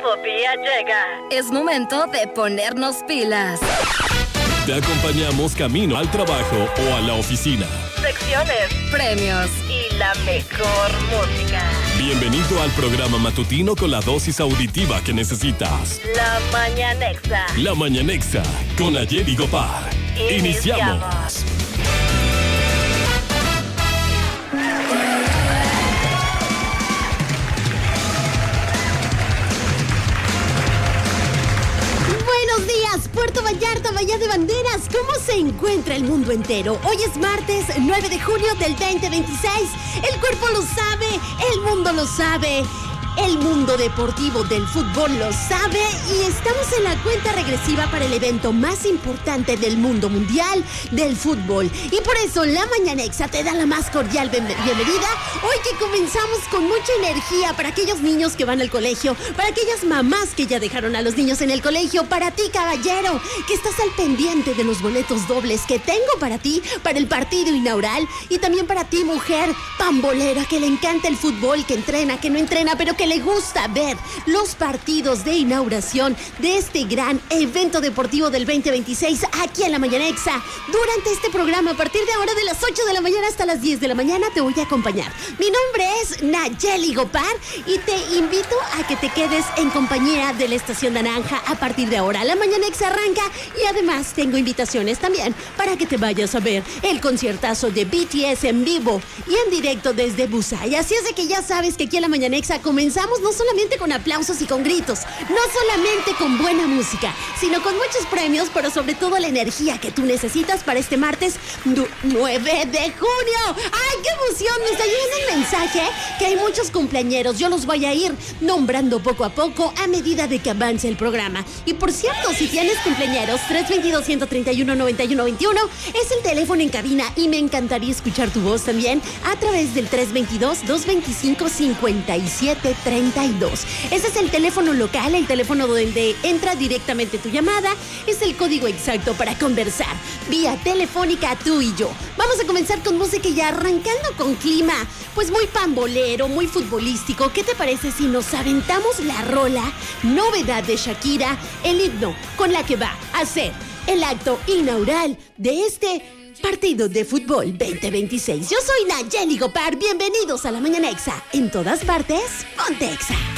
nuevo día llega. Es momento de ponernos pilas. Te acompañamos camino al trabajo o a la oficina. Secciones, premios y la mejor música. Bienvenido al programa matutino con la dosis auditiva que necesitas. La Mañanexa. La Mañanexa con Ayeli Gopar. Iniciamos. Buenos días, Puerto Vallarta, Bahía de Banderas. ¿Cómo se encuentra el mundo entero? Hoy es martes 9 de junio del 2026. El cuerpo lo sabe, el mundo lo sabe. El mundo deportivo del fútbol lo sabe y estamos en la cuenta regresiva para el evento más importante del mundo mundial del fútbol. Y por eso la Mañanexa te da la más cordial bienvenida. Hoy que comenzamos con mucha energía para aquellos niños que van al colegio, para aquellas mamás que ya dejaron a los niños en el colegio, para ti caballero que estás al pendiente de los boletos dobles que tengo para ti, para el partido inaugural, y también para ti mujer pambolera que le encanta el fútbol, que entrena, que no entrena, pero que le gusta ver los partidos de inauguración de este gran evento deportivo del 2026 aquí en la Mañanexa. Durante este programa, a partir de ahora de las 8 de la mañana hasta las 10 de la mañana, te voy a acompañar. Mi nombre es Nayeli Gopar y te invito a que te quedes en compañía de la Estación Naranja a partir de ahora. La Mañanexa arranca y además tengo invitaciones también para que te vayas a ver el conciertazo de BTS en vivo y en directo desde Busay. Así es de que ya sabes que aquí en la Mañanexa comenzamos no solamente con aplausos y con gritos, no solamente con buena música, sino con muchos premios, pero sobre todo la energía que tú necesitas para este martes 9 de junio. ¡Ay, qué emoción! Me está llegando el mensaje que hay muchos cumpleañeros. Yo los voy a ir nombrando poco a poco a medida de que avance el programa. Y por cierto, si tienes cumpleañeros, 322-131-9121 es el teléfono en cabina y me encantaría escuchar tu voz también a través del 322-225-5732. Ese es el teléfono local, el teléfono donde entra directamente tu llamada. Es el código exacto para conversar vía telefónica tú y yo. Vamos a comenzar con música y arrancando con clima, pues muy pambolero, muy futbolístico. ¿Qué te parece si nos aventamos la rola novedad de Shakira, el himno con la que va a ser el acto inaugural de este partido de fútbol 2026? Yo soy Nayeli Gopar, bienvenidos a la Mañanexa. En todas partes, ponte Exa.